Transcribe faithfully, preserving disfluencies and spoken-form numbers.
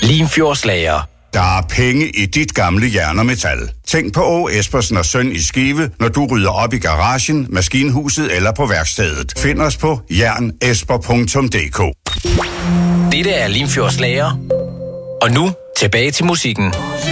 Limfjordslager. Der er penge i dit gamle jern og metal. Tænk på Å. Espersen og Søn i Skive, når du rydder op i garagen, maskinhuset eller på værkstedet. Find os på jernesper punktum d k. Dette er Limfjordslager. Og nu tilbage til musikken.